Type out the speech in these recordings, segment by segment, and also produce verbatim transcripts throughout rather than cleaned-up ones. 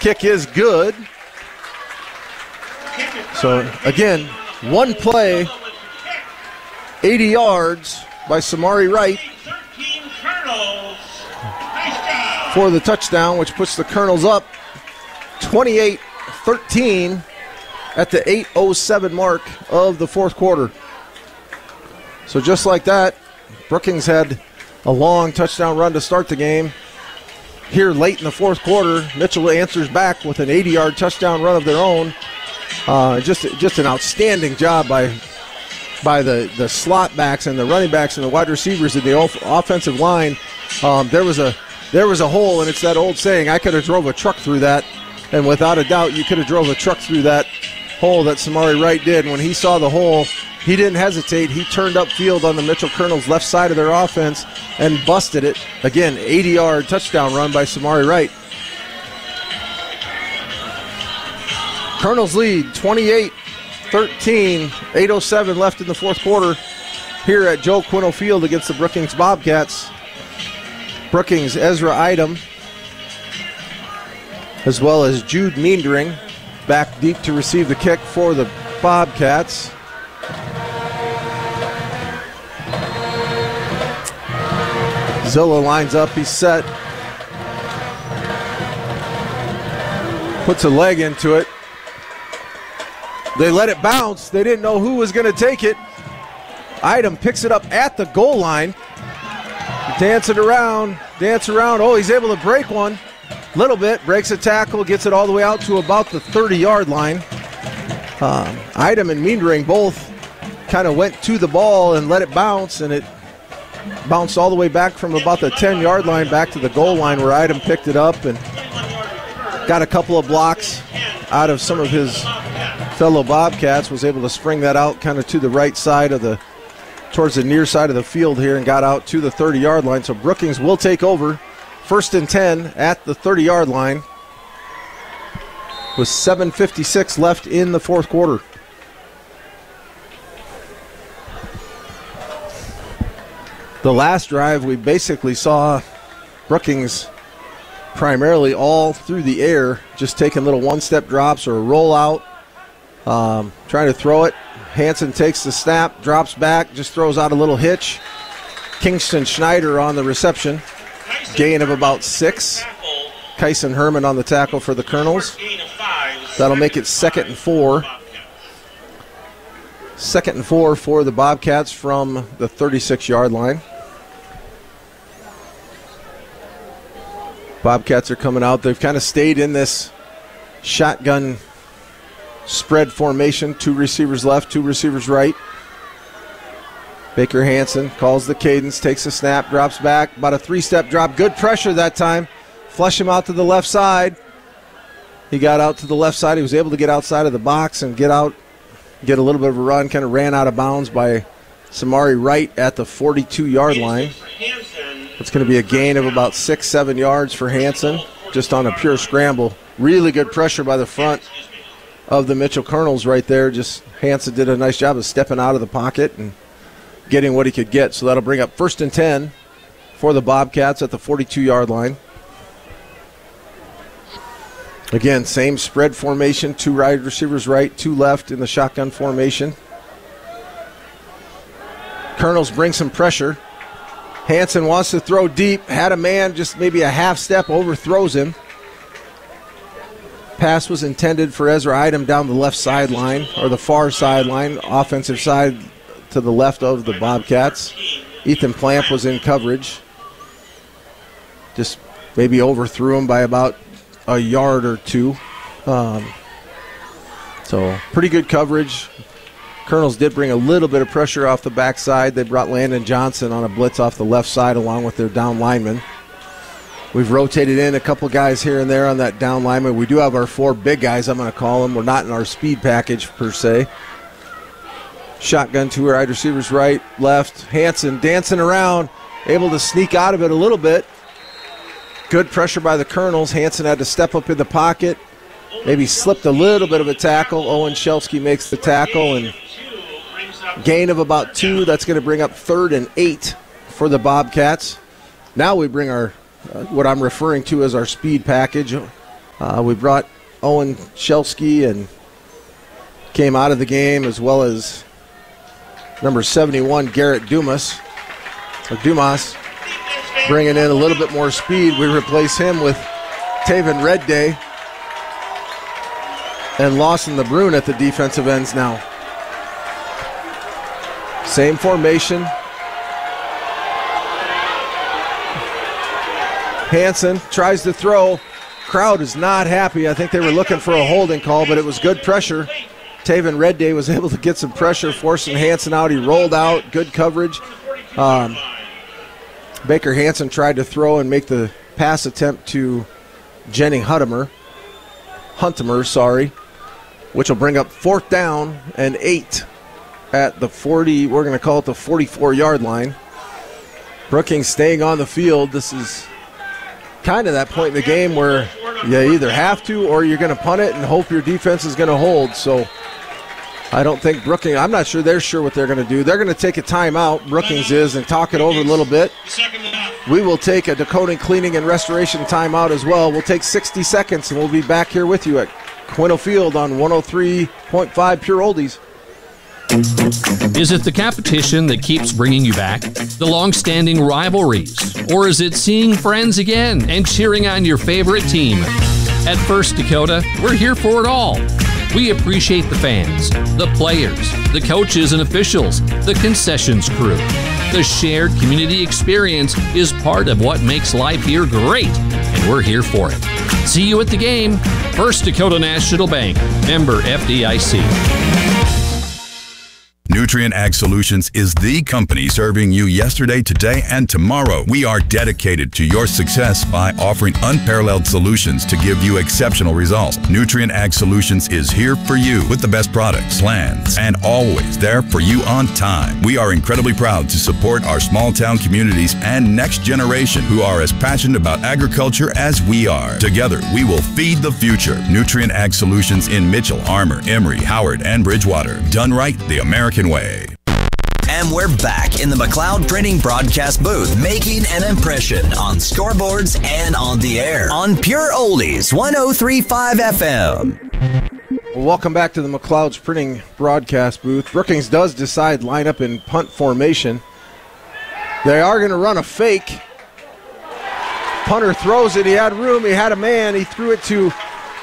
kick is good. So, again, one play, eighty yards by Samari Wright for the touchdown, which puts the Colonels up twenty-eight thirteen at the eight oh seven mark of the fourth quarter. So just like that, Brookings had a long touchdown run to start the game. Here late in the fourth quarter, Mitchell answers back with an eighty-yard touchdown run of their own. Uh, just just an outstanding job by by the, the slot backs and the running backs and the wide receivers in the off- offensive line. Um, there was a there was a hole, and it's that old saying, I could have drove a truck through that. And without a doubt, you could have drove a truck through that hole that Samari Wright did. When he saw the hole, he didn't hesitate. He turned upfield on the Mitchell Colonels' left side of their offense and busted it. Again, eighty-yard touchdown run by Samari Wright. Colonels lead twenty-eight thirteen, eight oh seven left in the fourth quarter here at Joe Quinno Field against the Brookings Bobcats. Brookings, Ezra Idem, as well as Jude Meendering, back deep to receive the kick for the Bobcats. Zilla lines up, he's set. Puts a leg into it. They let it bounce. They didn't know who was going to take it. Idem picks it up at the goal line. Dance it around, dance around. Oh, he's able to break one. Little bit, breaks a tackle, gets it all the way out to about the thirty-yard line. Um, Idem and Meendering both kind of went to the ball and let it bounce, and it bounced all the way back from about the ten-yard line back to the goal line where Idem picked it up and got a couple of blocks out of some of his fellow Bobcats, was able to spring that out kind of to the right side of the, towards the near side of the field here, and got out to the thirty-yard line. So Brookings will take over. First and ten at the thirty-yard line with seven fifty-six left in the fourth quarter. The last drive, we basically saw Brookings primarily all through the air, just taking little one-step drops or a rollout, um, trying to throw it. Hansen takes the snap, drops back, just throws out a little hitch. Kingston Schneider on the reception. Gain of about six. Kyson Herman on the tackle for the Colonels. That'll make it second and four. Second and four for the Bobcats from the thirty-six-yard line. Bobcats are coming out. They've kind of stayed in this shotgun spread formation. Two receivers left, two receivers right. Baker Hansen calls the cadence, takes a snap, drops back. About a three-step drop. Good pressure that time. Flush him out to the left side. He got out to the left side. He was able to get outside of the box and get out, get a little bit of a run. Kind of ran out of bounds by Samari Wright at the forty-two-yard line. It's going to be a gain of about six, seven yards for Hansen, just on a pure scramble. Really good pressure by the front of the Mitchell Colonels right there. Just Hansen did a nice job of stepping out of the pocket and getting what he could get. So that'll bring up first and ten for the Bobcats at the forty-two-yard line. Again, same spread formation, two wide receivers right, two left in the shotgun formation. Colonels bring some pressure. Hansen wants to throw deep, had a man just maybe a half step, overthrows him. Pass was intended for Ezra Idem down the left sideline, or the far sideline, offensive side to the left of the Bobcats. Ethan Plamp was in coverage. Just maybe overthrew him by about a yard or two. Um, so pretty good coverage. Colonels did bring a little bit of pressure off the backside. They brought Landon Johnson on a blitz off the left side along with their down lineman. We've rotated in a couple guys here and there on that down lineman. We do have our four big guys, I'm going to call them. We're not in our speed package per se. Shotgun two wide receivers right, left. Hansen dancing around, able to sneak out of it a little bit. Good pressure by the Colonels. Hansen had to step up in the pocket. Maybe slipped a little bit of a tackle. Owen Shelsky makes the tackle, and gain of about two. That's going to bring up third and eight for the Bobcats. Now we bring our, uh, what I'm referring to as our speed package. Uh, we brought Owen Shelsky and came out of the game, as well as number seventy-one, Garrett Dumas. Or Dumas, bringing in a little bit more speed. We replace him with Taven Redday and Lawson LeBrun at the defensive ends now. Same formation. Hansen tries to throw. Crowd is not happy. I think they were looking for a holding call, but it was good pressure. Taven Redday was able to get some pressure, forcing Hansen out. He rolled out, good coverage. Um, Baker Hansen tried to throw and make the pass attempt to Jenny Huntemer, Huntemer, sorry, which will bring up fourth down and eight at the forty, we're going to call it the forty-four-yard line. Brookings staying on the field. This is kind of that point in the game where you either have to or you're going to punt it and hope your defense is going to hold. So I don't think Brookings, I'm not sure they're sure what they're going to do. They're going to take a timeout, Brookings is, and talk it over a little bit. We will take a Dakota Cleaning and Restoration timeout as well. We'll take sixty seconds, and we'll be back here with you at Quinto Field on one oh three point five Pure Oldies. Is it the competition that keeps bringing you back? The long-standing rivalries? Or is it seeing friends again and cheering on your favorite team? At First Dakota, we're here for it all. We appreciate the fans, the players, the coaches and officials, the concessions crew. The shared community experience is part of what makes life here great, and we're here for it. See you at the game. First Dakota National Bank, member F D I C. Nutrient Ag Solutions is the company serving you yesterday, today, and tomorrow. We are dedicated to your success by offering unparalleled solutions to give you exceptional results. Nutrient Ag Solutions is here for you with the best products, plans, and always there for you on time. We are incredibly proud to support our small town communities and next generation who are as passionate about agriculture as we are. Together, we will feed the future. Nutrient Ag Solutions in Mitchell, Armour, Emory, Howard, and Bridgewater. Done right the American way. And we're back in the McLeod Printing broadcast booth, making an impression on scoreboards and on the air on Pure Oldies one oh three point five F M. Well, welcome back to the McLeod's Printing broadcast booth. Brookings does decide line up in punt formation. They are going to run a fake. Punter throws it. He had room. He had a man. He threw it to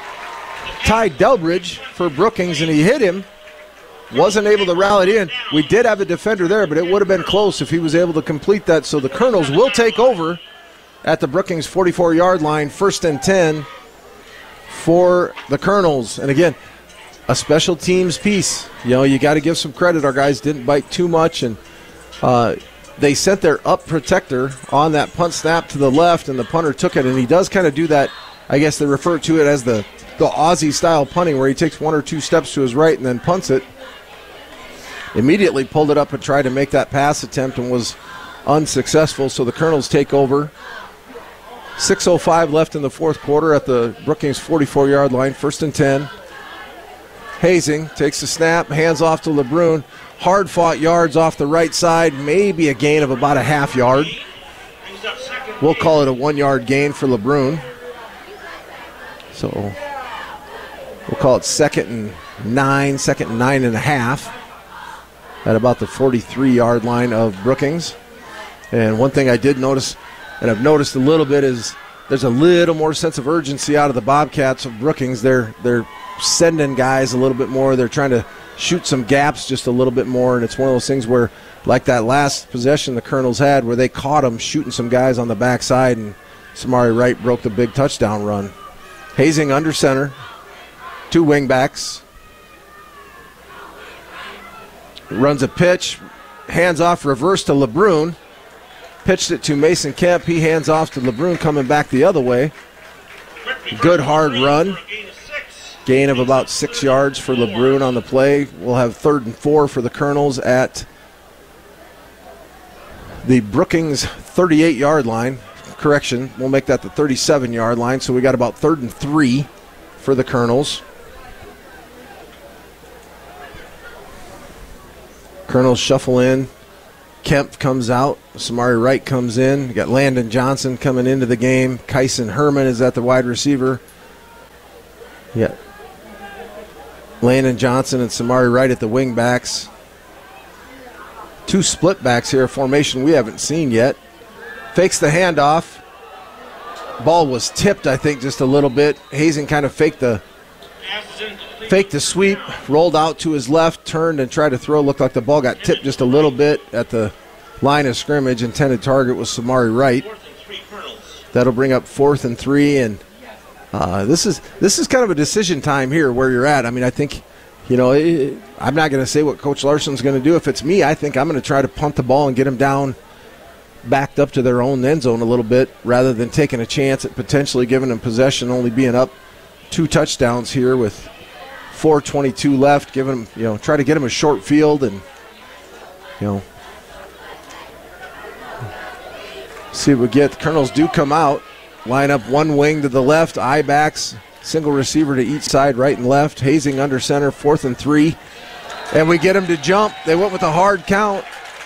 Ty Delbridge for Brookings, and he hit him. Wasn't able to rally it in. We did have a defender there, but it would have been close if he was able to complete that. So the Colonels will take over at the Brookings forty-four-yard line, first and ten for the Colonels. And again, a special teams piece. You know, you got to give some credit. Our guys didn't bite too much, and uh, they sent their up protector on that punt snap to the left, and the punter took it. And he does kind of do that. I guess they refer to it as the, the Aussie-style punting, where he takes one or two steps to his right and then punts it. Immediately pulled it up and tried to make that pass attempt and was unsuccessful. So the Colonels take over. six oh five left in the fourth quarter at the Brookings forty-four-yard line, first and ten. Hazing takes the snap, hands off to LeBrun. Hard-fought yards off the right side, maybe a gain of about a half yard. We'll call it a one-yard gain for LeBrun. So we'll call it second and nine, second and nine and a half at about the forty-three-yard line of Brookings. And one thing I did notice, and I've noticed a little bit, is there's a little more sense of urgency out of the Bobcats of Brookings. They're they're sending guys a little bit more. They're trying to shoot some gaps just a little bit more, and it's one of those things where, like that last possession the Colonels had, where they caught them shooting some guys on the backside, and Samari Wright broke the big touchdown run. Hazing under center, two wingbacks. Runs a pitch, hands off, reverse to LeBrun. Pitched it to Mason Kemp. He hands off to LeBrun, coming back the other way. Good hard run. Gain of about six yards for LeBrun on the play. We'll have third and four for the Colonels at the Brookings thirty-eight-yard line. Correction, we'll make that the thirty-seven-yard line. So we got about third and three for the Colonels. Colonels shuffle in. Kemp comes out. Samari Wright comes in. You got Landon Johnson coming into the game. Kyson Herman is at the wide receiver. Yeah. Landon Johnson and Samari Wright at the wing backs. Two split backs here, a formation we haven't seen yet. Fakes the handoff. Ball was tipped, I think, just a little bit. Hazing kind of faked the faked the sweep, rolled out to his left, turned and tried to throw. Looked like the ball got tipped just a little bit at the line of scrimmage. Intended target was Samari Wright. That'll bring up fourth and three, and uh, this is this is kind of a decision time here where you're at. I mean, I think, you know, it, I'm not going to say what Coach Larson's going to do. If it's me, I think I'm going to try to punt the ball and get them down backed up to their own end zone a little bit rather than taking a chance at potentially giving them possession, only being up two touchdowns here with four twenty-two left. Give them, you know, try to get them a short field and, you know, see what we get. The Colonels do come out, line up one wing to the left, eye backs, single receiver to each side, right and left. Hazing under center, fourth and three. And we get them to jump. They went with a hard count.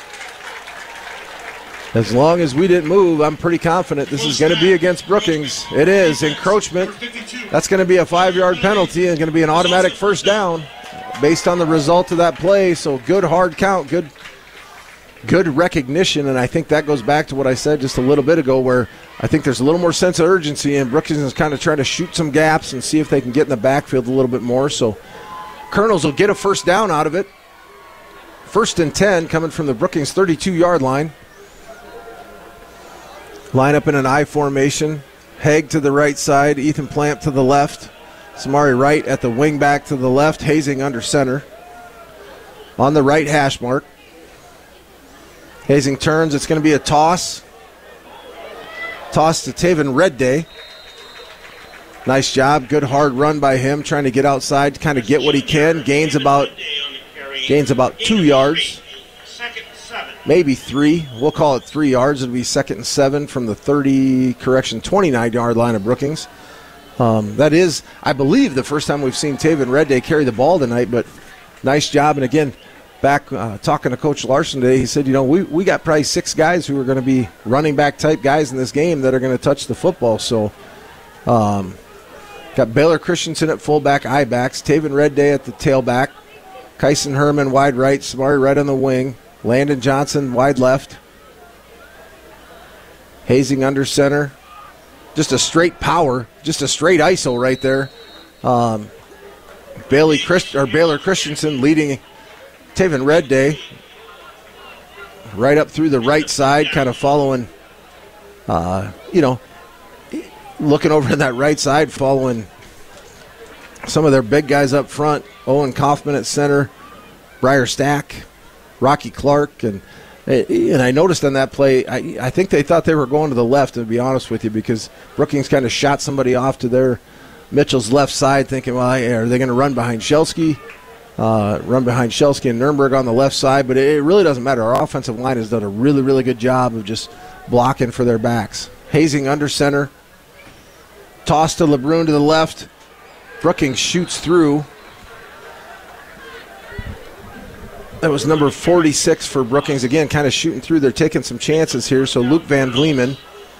As long as we didn't move, I'm pretty confident this is going to be against Brookings. It is. Encroachment. That's going to be a five-yard penalty and going to be an automatic first down based on the result of that play. So good hard count, good good recognition, and I think that goes back to what I said just a little bit ago where I think there's a little more sense of urgency, and Brookings is kind of trying to shoot some gaps and see if they can get in the backfield a little bit more. So Colonels will get a first down out of it. First and ten coming from the Brookings thirty-two-yard line. Line up in an I formation. Haig to the right side, Ethan Plamp to the left. Samari Wright at the wing back to the left, Hazing under center. On the right hash mark. Hazing turns, it's going to be a toss. Toss to Taven Redday. Nice job, good hard run by him, trying to get outside to kind of get what he can. Gains about, gains about two yards. Maybe three. We'll call it three yards. It'll be second and seven from the thirty, correction, twenty-nine-yard line of Brookings. Um, that is, I believe, the first time we've seen Taven Redday carry the ball tonight, but nice job. And again, back uh, talking to Coach Larson today, he said, you know, we, we got probably six guys who are going to be running back type guys in this game that are going to touch the football. So um, got Baylor Christensen at fullback, I backs, Taven Redday at the tailback, Kyson Herman wide right, Samari right on the wing, Landon Johnson wide left, Hazing under center. Just a straight power, just a straight I S O right there. Um, Bailey Christ or Baylor Christensen leading Taven Redday right up through the right side, kind of following, uh, you know, looking over in that right side, following some of their big guys up front. Owen Kaufman at center, Briar Stack, Rocky Clark, and and I noticed on that play, I, I think they thought they were going to the left, to be honest with you, because Brookings kind of shot somebody off to their Mitchell's left side, thinking, well, are they going to run behind Shelsky? Uh, run behind Shelsky and Nurnberg on the left side, but it, it really doesn't matter. Our offensive line has done a really, really good job of just blocking for their backs. Hazing under center. Toss to LeBrun to the left. Brookings shoots through. That was number forty-six for Brookings. Again, kind of shooting through. They're taking some chances here. So Luke Van Vleeman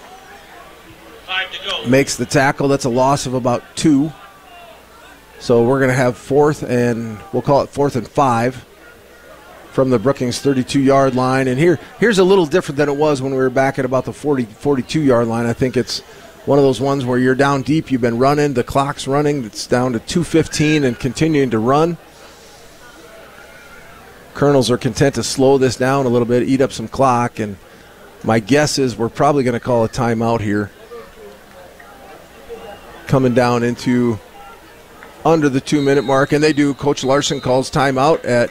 makes the tackle. That's a loss of about two. So we're going to have fourth and we'll call it fourth and five from the Brookings thirty-two-yard line. And here, here's a little different than it was when we were back at about the forty, forty-two-yard line. I think it's one of those ones where you're down deep, you've been running, the clock's running, it's down to two fifteen and continuing to run. Colonels are content to slow this down a little bit, eat up some clock, and my guess is we're probably going to call a timeout here. Coming down into under the two-minute mark, and they do. Coach Larson calls timeout at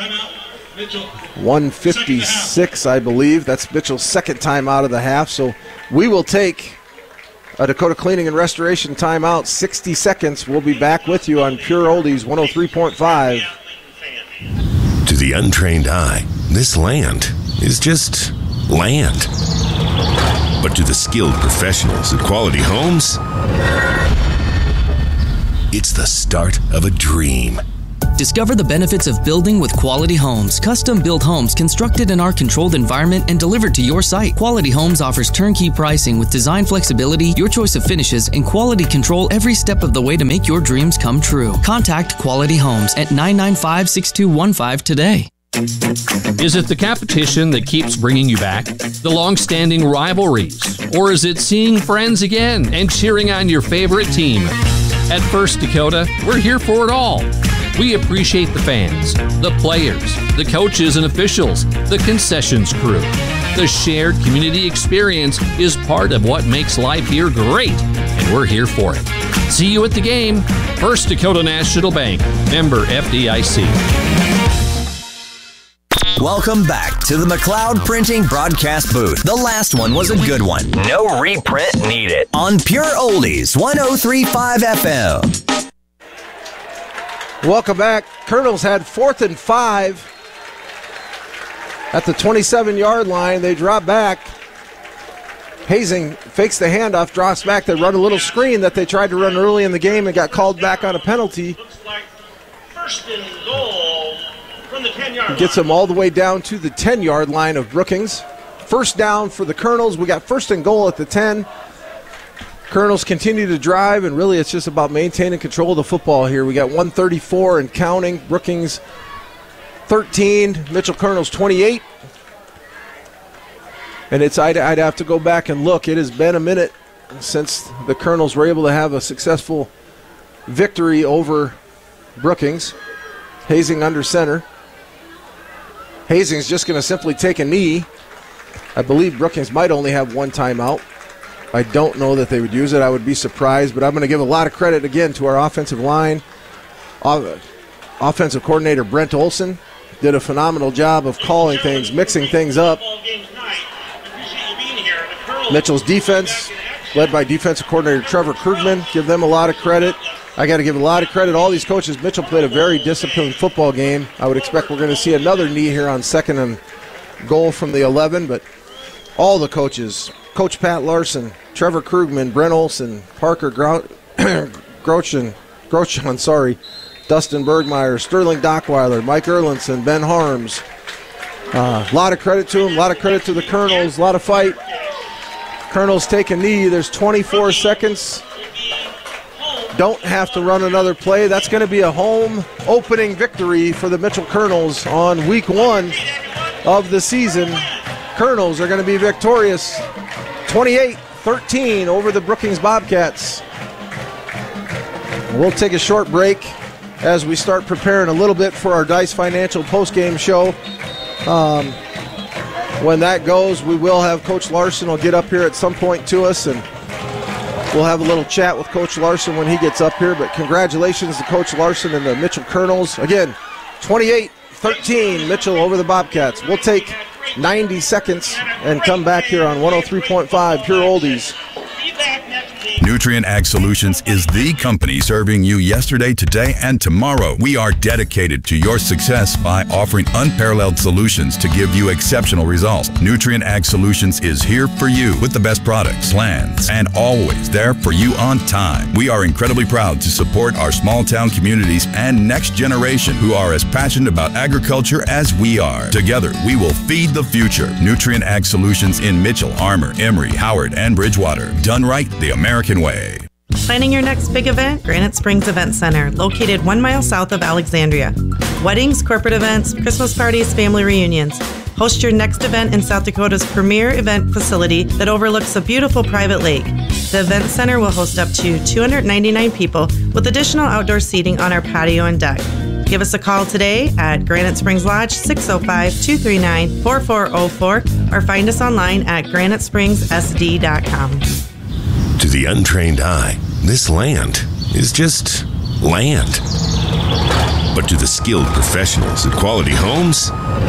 one fifty-six, I believe. That's Mitchell's second timeout of the half, so we will take a Dakota Cleaning and Restoration timeout, sixty seconds. We'll be back with you on Pure Oldies one oh three point five. To the untrained eye, this land is just land. But to the skilled professionals at Quality Homes, it's the start of a dream. Discover the benefits of building with Quality Homes. Custom-built homes constructed in our controlled environment and delivered to your site. Quality Homes offers turnkey pricing with design flexibility, your choice of finishes, and quality control every step of the way to make your dreams come true. Contact Quality Homes at nine nine five, six two one five today. Is it the competition that keeps bringing you back? The long-standing rivalries? Or is it seeing friends again and cheering on your favorite team? At First Dakota, we're here for it all. We appreciate the fans, the players, the coaches and officials, the concessions crew. The shared community experience is part of what makes life here great, and we're here for it. See you at the game. First Dakota National Bank, member F D I C. Welcome back to the McLeod Printing Broadcast Booth. The last one was a good one. No reprint needed. On Pure Oldies, one oh three point five F M. Welcome back. Colonels had fourth and five at the twenty-seven-yard line. They drop back. Hazing fakes the handoff, drops back. They run a little screen that they tried to run early in the game and got called back on a penalty. Looks like first and goal from the ten-yard line. Gets them all the way down to the ten-yard line of Brookings. First down for the Colonels. We got first and goal at the ten. Colonels continue to drive, and really it's just about maintaining control of the football here. We got one thirty-four and counting. Brookings thirteen, Mitchell Colonels twenty-eight. And it's I'd, I'd have to go back and look. It has been a minute since the Colonels were able to have a successful victory over Brookings. Hazing under center. Hazing's just going to simply take a knee. I believe Brookings might only have one timeout. I don't know that they would use it. I would be surprised, but I'm going to give a lot of credit again to our offensive line. Offensive coordinator Brent Olson did a phenomenal job of calling things, mixing things up. Mitchell's defense, led by defensive coordinator Trevor Krugman, give them a lot of credit. I got to give a lot of credit. All these coaches, Mitchell played a very disciplined football game. I would expect we're going to see another knee here on second and goal from the eleven, but all the coaches, Coach Pat Larson, Trevor Krugman, Brent Olson, Parker Grou- Grochon, Grochon, sorry, Dustin Bergmeyer, Sterling Dockweiler, Mike Erlinson, Ben Harms. Uh, a lot of credit to them, a lot of credit to the Colonels, a lot of fight. Colonels take a knee. There's twenty-four seconds. Don't have to run another play. That's going to be a home opening victory for the Mitchell Colonels on week one of the season. Colonels are going to be victorious twenty-eight thirteen over the Brookings Bobcats. We'll take a short break as we start preparing a little bit for our Dice Financial postgame show. Um, when that goes, we will have Coach Larson will get up here at some point to us, and we'll have a little chat with Coach Larson when he gets up here. But congratulations to Coach Larson and the Mitchell Colonels. Again, twenty-eight thirteen, Mitchell over the Bobcats. We'll take ninety seconds and come back here on one oh three point five Pure Oldies. Nutrient Ag Solutions is the company serving you yesterday, today, and tomorrow. We are dedicated to your success by offering unparalleled solutions to give you exceptional results. Nutrient Ag Solutions is here for you with the best products, plans, and always there for you on time. We are incredibly proud to support our small town communities and next generation who are as passionate about agriculture as we are. Together, we will feed the future. Nutrient Ag Solutions in Mitchell, Armour, Emory, Howard, and Bridgewater. Done right the American way. Planning your next big event? Granite Springs Event Center, located one mile south of Alexandria. Weddings, corporate events, Christmas parties, family reunions. Host your next event in South Dakota's premier event facility that overlooks a beautiful private lake. The Event Center will host up to two hundred ninety-nine people with additional outdoor seating on our patio and deck. Give us a call today at Granite Springs Lodge, six oh five, two three nine, four four oh four, or find us online at granite springs s d dot com. To the untrained eye, this land is just land. But to the skilled professionals at Quality Homes,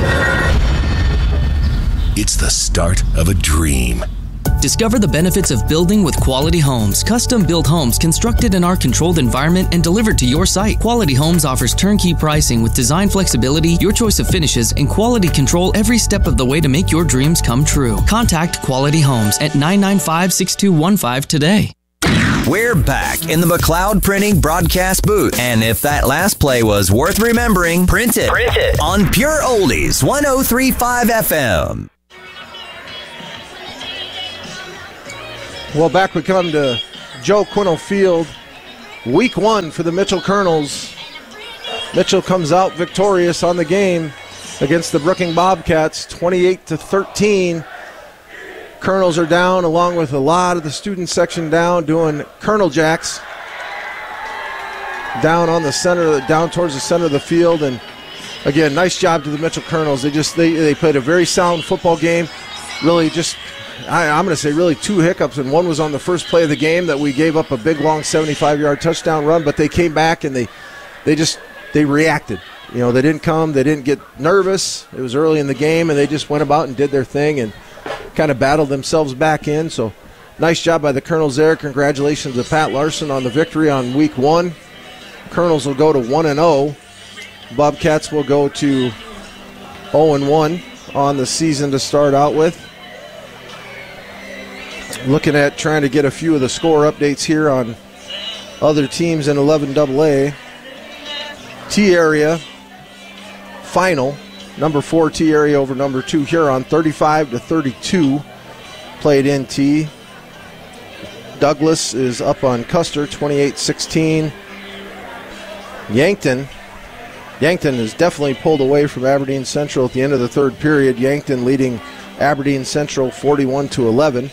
it's the start of a dream. Discover the benefits of building with Quality Homes. Custom-built homes constructed in our controlled environment and delivered to your site. Quality Homes offers turnkey pricing with design flexibility, your choice of finishes, and quality control every step of the way to make your dreams come true. Contact Quality Homes at nine nine five, six two one five today. We're back in the McLeod Printing broadcast booth. And if that last play was worth remembering, print it, print it. on Pure Oldies one oh three point five F M. Well, back we come to Joe Quinn Field. Week one for the Mitchell Colonels. Mitchell comes out victorious on the game against the Brookings Bobcats, twenty-eight to thirteen. Colonels are down, along with a lot of the student section down, doing Colonel Jacks down on the center, down towards the center of the field. And again, nice job to the Mitchell Colonels. They just they, they played a very sound football game. Really, just I, I'm going to say really two hiccups, and one was on the first play of the game that we gave up a big long seventy-five-yard touchdown run, but they came back and they they just they reacted. You know, they didn't come, they didn't get nervous. It was early in the game, and they just went about and did their thing and kind of battled themselves back in. So nice job by the Colonels there. Congratulations to Pat Larson on the victory on week one. Colonels will go to one and oh. Bobcats will go to oh and one on the season to start out with. Looking at trying to get a few of the score updates here on other teams in eleven double A. T-Area final. Number four T-Area over number two Huron, thirty-five to thirty-two. Played in T. Douglas is up on Custer, twenty-eight sixteen. Yankton. Yankton is definitely pulled away from Aberdeen Central at the end of the third period. Yankton leading Aberdeen Central forty-one to eleven.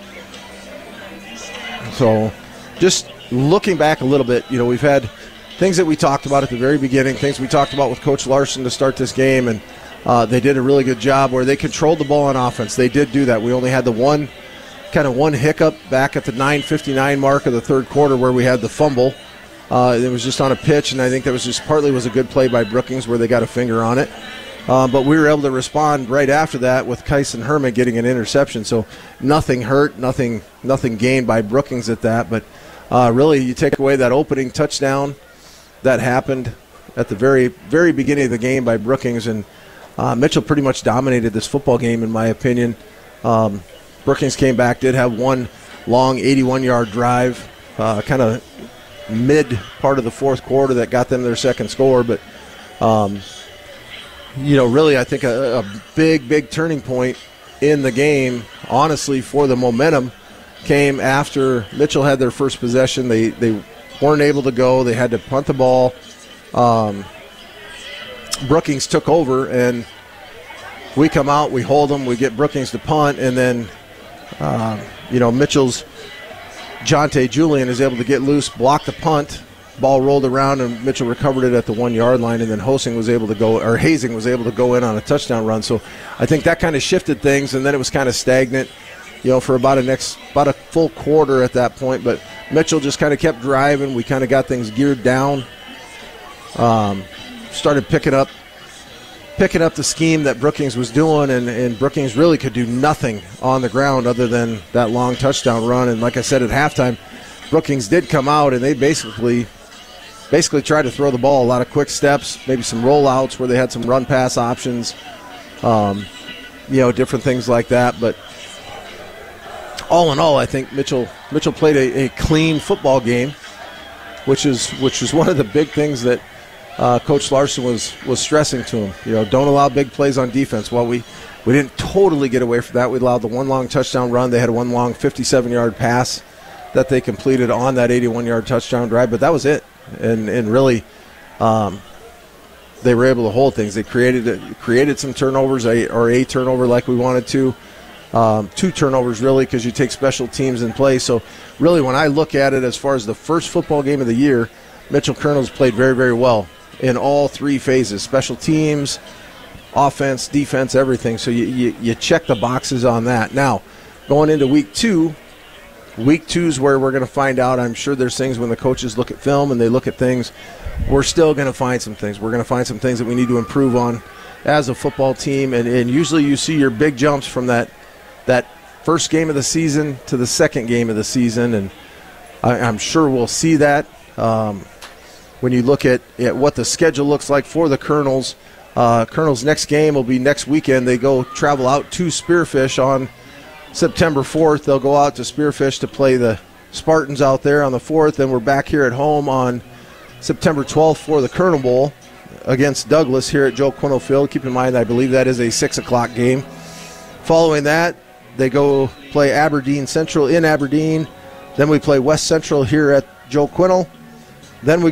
So just looking back a little bit, you know, we've had things that we talked about at the very beginning, things we talked about with Coach Larson to start this game, and uh, they did a really good job where they controlled the ball on offense. They did do that. We only had the one kind of one hiccup back at the nine fifty-nine mark of the third quarter where we had the fumble. Uh, it was just on a pitch, and I think that was just partly was a good play by Brookings where they got a finger on it. Uh, but we were able to respond right after that with Kyson Herman getting an interception. So nothing hurt, nothing nothing gained by Brookings at that. But uh, really, you take away that opening touchdown that happened at the very, very beginning of the game by Brookings, and uh, Mitchell pretty much dominated this football game, in my opinion. Um, Brookings came back, did have one long eighty-one-yard drive, uh, kind of mid part of the fourth quarter that got them their second score. But, um, you know, really I think a, a big, big turning point in the game, honestly, for the momentum came after Mitchell had their first possession. They they weren't able to go. They had to punt the ball. Um, Brookings took over, and we come out, we hold them, we get Brookings to punt, and then, uh, you know, Mitchell's Jonte Julian is able to get loose, block the punt, ball rolled around, and Mitchell recovered it at the one-yard line, and then Hosing was able to go, or Hazing was able to go in on a touchdown run. So I think that kind of shifted things, and then it was kind of stagnant, you know, for about a next, about a full quarter at that point. But Mitchell just kind of kept driving. We kind of got things geared down. Um, started picking up, picking up the scheme that Brookings was doing, and, and Brookings really could do nothing on the ground other than that long touchdown run. And like I said at halftime, Brookings did come out, and they basically, basically tried to throw the ball. A lot of quick steps, maybe some rollouts where they had some run pass options, um, you know, different things like that. But all in all, I think Mitchell Mitchell played a, a clean football game, which is which is one of the big things that uh, Coach Larson was was stressing to him. You know, don't allow big plays on defense. Well, we we didn't totally get away from that. We allowed the one long touchdown run. They had one long fifty-seven-yard pass that they completed on that eighty-one-yard touchdown drive, but that was it. And and really, um, they were able to hold things. They created created some turnovers, a, or a turnover like we wanted to. Um, two turnovers, really, because you take special teams in play. So, really, when I look at it as far as the first football game of the year, Mitchell Colonels played very, very well in all three phases, special teams, offense, defense, everything. So, you, you, you check the boxes on that. Now, going into week two, week two is where we're going to find out. I'm sure there's things when the coaches look at film and they look at things, we're still going to find some things. We're going to find some things that we need to improve on as a football team. And, and usually you see your big jumps from that that first game of the season to the second game of the season, and I, I'm sure we'll see that um, when you look at, at what the schedule looks like for the Colonels. Uh, Colonels' next game will be next weekend. They go travel out to Spearfish on September fourth. They'll go out to Spearfish to play the Spartans out there on the fourth. Then we're back here at home on September twelfth for the Colonel Bowl against Douglas here at Joe Quinn Field. Keep in mind, I believe that is a six o'clock game. Following that, they go play Aberdeen Central in Aberdeen. Then we play West Central here at Joe Quinnell. Then we